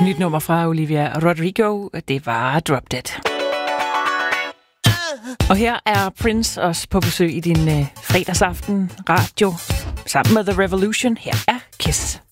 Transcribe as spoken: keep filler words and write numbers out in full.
Nyt nummer fra Olivia Rodrigo, det var Drop Dead. Og her er Prince også på besøg i din øh, fredagsaften radio sammen med The Revolution. Her er Kiss.